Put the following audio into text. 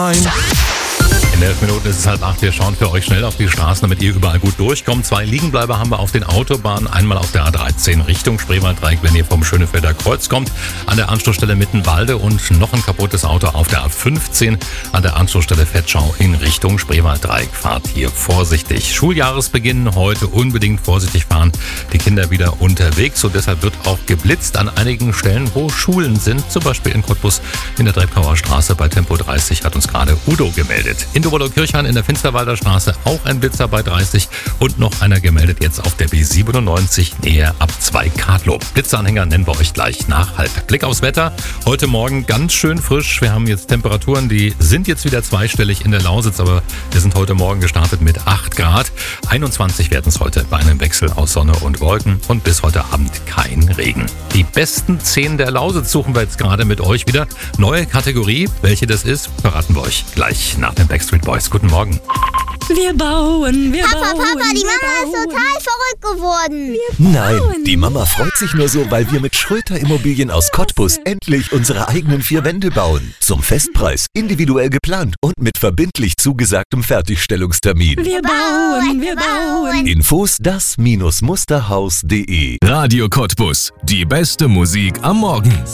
In 11 Minuten ist es 7:30. Wir schauen für euch schnell auf die Straßen, damit ihr überall gut durchkommt. 2 Liegenbleiber haben wir auf den Autobahnen. Einmal auf der A13 Richtung Spreewalddreieck, wenn ihr vom Schönefelder Kreuz kommt. An der Anschlussstelle Mittenwalde und noch ein kaputtes Auto auf der A15 an der Anschlussstelle Vetschau in Richtung Spreewalddreieck. Fahrt hier vorsichtig. Schuljahresbeginn heute, unbedingt vorsichtig fahren. Die Kinder wieder unterwegs und deshalb wird auch geblitzt an einigen Stellen, wo Schulen sind. Zum Beispiel in Cottbus in der Treptower Straße bei Tempo 30 hat uns gerade Udo gemeldet. In Doberlo-Kirchhain in der Finsterwalder Straße auch ein Blitzer bei 30 und noch einer gemeldet jetzt auf der B97 näher ab 2 Kadlow. Blitzeranhänger nennen wir euch gleich nach halb. Blick aufs Wetter. Heute Morgen ganz schön frisch. Wir haben jetzt Temperaturen, die sind jetzt wieder zweistellig in der Lausitz, aber wir sind heute Morgen gestartet mit 8 Grad. 21 werden es heute bei einem Wechsel aus Sonne und Wolken und bis heute Abend kein Regen. Die besten 10 der Lausitz suchen wir jetzt gerade mit euch wieder. Neue Kategorie. Welche das ist, verraten wir euch gleich nach den Backstreet Boys. Guten Morgen. Wir bauen. Papa, die Mama ist total verrückt geworden. Nein, die Mama freut sich nur so, weil wir mit Schröter Immobilien aus Cottbus endlich unsere eigenen 4 Wände bauen. Zum Festpreis, individuell geplant und mit verbindlich zugesagtem Fertigstellungstermin. Wir bauen. Infos das-musterhaus.de. Radio Cottbus. Die beste Musik am Morgen.